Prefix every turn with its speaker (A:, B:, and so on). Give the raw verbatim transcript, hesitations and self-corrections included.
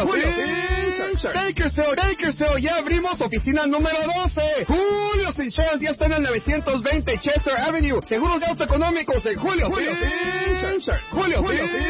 A: Julio Insurance. Bakersfield, Bakersfield, ya abrimos oficina número doce. Julio Insurance ya está en el novecientos veinte Chester Avenue. Seguros de auto económicos en Julio Insurance. Julio Insurance.